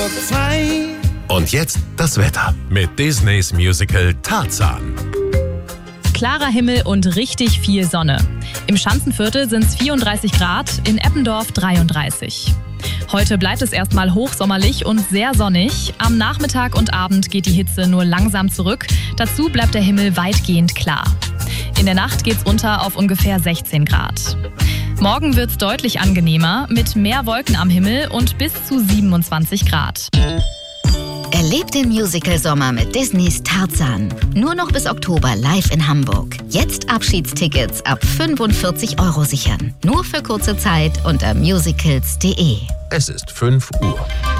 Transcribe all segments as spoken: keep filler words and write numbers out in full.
Hamburg zwei. Und jetzt das Wetter mit Disneys Musical Tarzan. Klarer Himmel und richtig viel Sonne. Im Schanzenviertel sind es vierunddreißig Grad, in Eppendorf dreiunddreißig. Heute bleibt es erstmal hochsommerlich und sehr sonnig. Am Nachmittag und Abend geht die Hitze nur langsam zurück. Dazu bleibt der Himmel weitgehend klar. In der Nacht geht's runter auf ungefähr sechzehn Grad. Morgen wird's deutlich angenehmer mit mehr Wolken am Himmel und bis zu siebenundzwanzig Grad. Erlebt den Musical-Sommer mit Disneys Tarzan. Nur noch bis Oktober live in Hamburg. Jetzt Abschiedstickets ab fünfundvierzig Euro sichern. Nur für kurze Zeit unter musicals punkt de. Es ist fünf Uhr.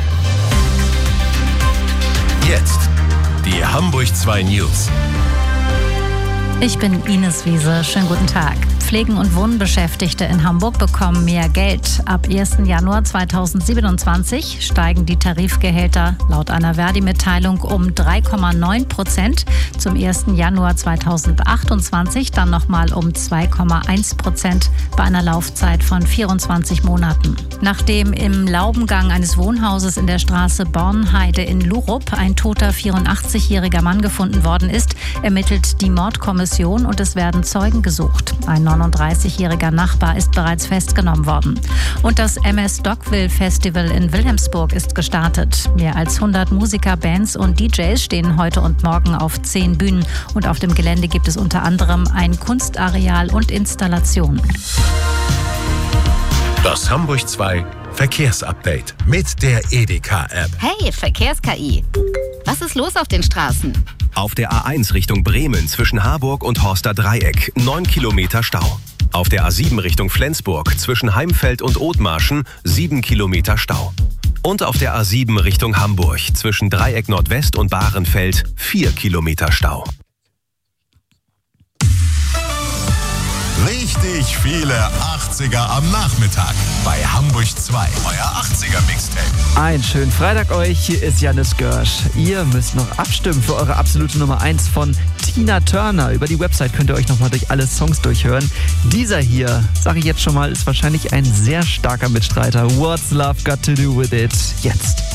Jetzt die Hamburg zwei News. Ich bin Ines Wiese. Schönen guten Tag. Pflegen- und Wohnbeschäftigte in Hamburg bekommen mehr Geld. Ab ersten Januar zweitausendsiebenundzwanzig steigen die Tarifgehälter laut einer Verdi-Mitteilung um drei Komma neun Prozent. Zum ersten Januar zweitausendachtundzwanzig dann nochmal um zwei Komma eins Prozent bei einer Laufzeit von vierundzwanzig Monaten. Nachdem im Laubengang eines Wohnhauses in der Straße Bornheide in Lurup ein toter vierundachtzigjähriger Mann gefunden worden ist, ermittelt die Mordkommission und es werden Zeugen gesucht. Ein neununddreißigjähriger Nachbar ist bereits festgenommen worden. Und das M S Dockville Festival in Wilhelmsburg ist gestartet. Mehr als hundert Musiker, Bands und D Js stehen heute und morgen auf zehn Bühnen. Und auf dem Gelände gibt es unter anderem ein Kunstareal und Installationen. Das Hamburg zwei Verkehrsupdate mit der Edeka-App. Hey, Verkehrs-K I. Was ist los auf den Straßen? Auf der A eins Richtung Bremen zwischen Harburg und Horster Dreieck neun Kilometer Stau. Auf der A sieben Richtung Flensburg zwischen Heimfeld und Othmarschen sieben Kilometer Stau. Und auf der A sieben Richtung Hamburg zwischen Dreieck Nordwest und Bahrenfeld vier Kilometer Stau. Richtig viele achtziger am Nachmittag bei Hamburg zwei. Euer achtziger-Mixtape. Einen schönen Freitag euch, hier ist Janis Görsch. Ihr müsst noch abstimmen für eure absolute Nummer eins von Tina Turner. Über die Website könnt ihr euch nochmal durch alle Songs durchhören. Dieser hier, sage ich jetzt schon mal, ist wahrscheinlich ein sehr starker Mitstreiter. What's Love Got to Do With It? Jetzt.